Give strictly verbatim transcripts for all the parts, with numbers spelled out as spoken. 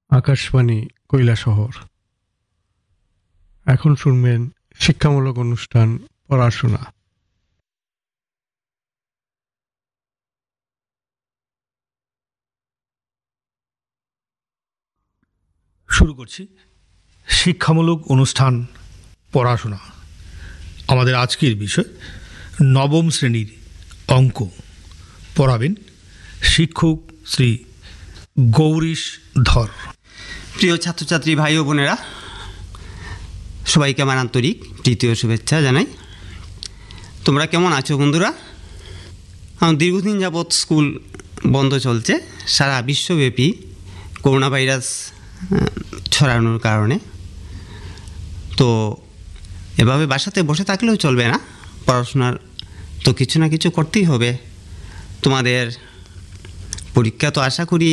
আকাশবাণী কৈলাসহর। এখন শুনবেন শিক্ষামূলক অনুষ্ঠান পড়াশোনা। শুরু করছি শিক্ষামূলক অনুষ্ঠান পড়াশোনা। আমাদের আজকের বিষয় নবম শ্রেণীর অঙ্ক। পড়াবেন শিক্ষক শ্রী গৌরীশ ধর। প্রিয় ছাত্রছাত্রী ভাই ও বোনেরা, সবাইকে আমার আন্তরিক তৃতীয় শুভেচ্ছা জানাই। তোমরা কেমন আছো বন্ধুরা? আমার দীর্ঘদিন যাবৎ স্কুল বন্ধ চলছে সারা বিশ্বব্যাপী করোনা ভাইরাস ছড়ানোর কারণে। তো এভাবে বাসাতে বসে থাকলেও চলবে না, পড়াশোনার তো কিছু না কিছু করতেই হবে। তোমাদের পরীক্ষা তো আশা করি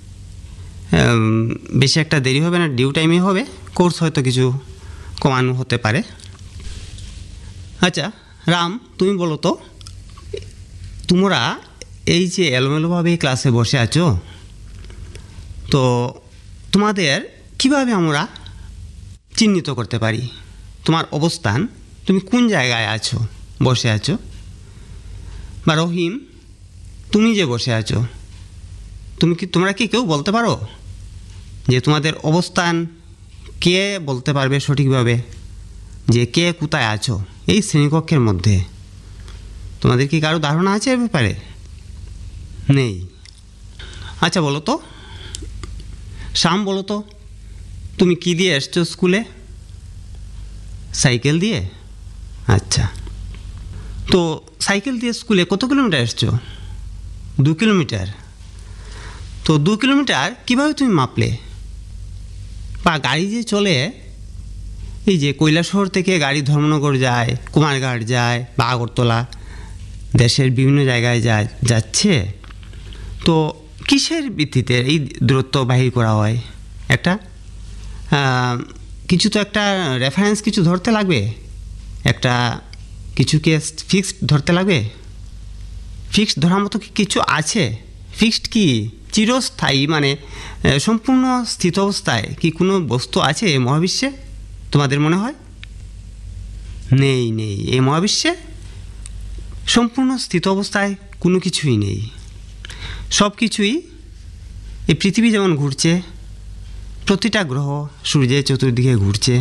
বেশি একটা দেরি হবে না, ডিউ টাইমে হবে। কোর্স হয়তো কিছু কমানো হতে পারে। আচ্ছা রাম, তুমি বলো তো, তোমরা এই যে এলোমেলোভাবে ক্লাসে বসে আছো, তো তোমাদের কিভাবে আমরা চিহ্নিত করতে পারি তোমার অবস্থান? তুমি কোন জায়গায় আছো, বসে আছো? বা রহিম, তুমি যে বসে আছো, তুমি কি তোমরা কি কেউ বলতে পারো যে তোমাদের অবস্থান? কে বলতে পারবে সঠিকভাবে যে কে কোথায় আছো এই শ্রেণীকক্ষের মধ্যে? তোমাদের কি কারো ধারণা আছে এ ব্যাপারে? নেই। আচ্ছা বলো তো শ্যাম, বলো তো তুমি কি দিয়ে এসছো স্কুলে? সাইকেল দিয়ে? আচ্ছা, তো সাইকেল দিয়ে স্কুলে কত কিলোমিটার এসছো? দু কিলোমিটার। তো দু কিলোমিটার কীভাবে তুমি মাপলে? বা গাড়ি যে চলে, এই যে কৈলাসহর থেকে গাড়ি ধর্মনগর যায়, কুমারঘাট যায় বা আগরতলা, দেশের বিভিন্ন জায়গায় যায় যাচ্ছে, তো কিসের ভিত্তিতে এই দূরত্ব বাহির করা হয়? একটা কিছু তো একটা রেফারেন্স কিছু ধরতে লাগবে, একটা কিছুকে ফিক্সড ধরতে লাগবে। ফিক্সড ধরার মতো কি কিছু আছে? ফিক্সড কি চিরস্থায়ী, মানে সম্পূর্ণ স্থিত অবস্থায় কি কোনো বস্তু আছে এই মহাবিশ্বে? তোমাদের মনে হয় নেই। নেই, এই মহাবিশ্বে সম্পূর্ণ স্থিত অবস্থায় কোনো কিছুই নেই। সব কিছুই এই পৃথিবী যেমন ঘুরছে, প্রতিটা গ্রহ সূর্যের চতুর্দিকে ঘুরছে,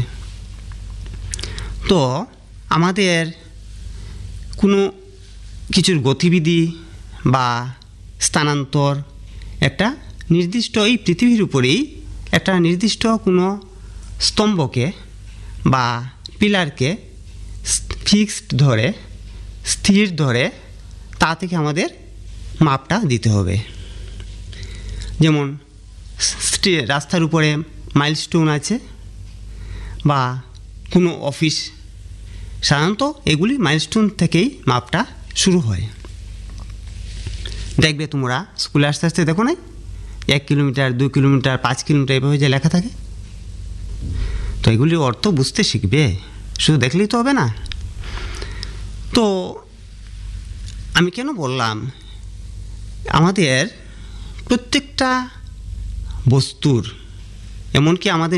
তো আমাদের কোনো কিছুর গতিবিধি বা স্থানান্তর একটা নির্দিষ্ট এই পৃথিবীর উপরেই একটা নির্দিষ্ট কোনো স্তম্ভকে বা পিলারকে ফিক্সড ধরে, স্থির ধরে, তা থেকে আমাদের মাপটা দিতে হবে। যেমন রাস্তার উপরে মাইলস্টোন আছে বা কোনো অফিস, সাধারণত এগুলি মাইলস্টোন থেকেই মাপটা শুরু হয়। দেখবে তোমরা স্কুলে আসতে আসতে দেখো না, এক কিলোমিটার, দু কিলোমিটার, পাঁচ কিলোমিটার এভাবে যে লেখা থাকে। তো এগুলির অর্থ বুঝতে শিখবে, শুধু দেখলেই তো হবে না। তো আমি কেন বললাম, আমাদের প্রত্যেকটা বস্তুর, এমনকি আমাদের